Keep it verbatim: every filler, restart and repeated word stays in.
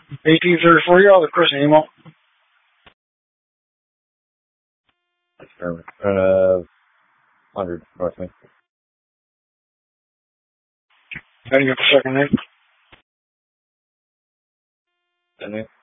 eighteen thirty-four, you're all the Chris Emo. Uh, one hundred north me. I didn't get the second name. Didn't you?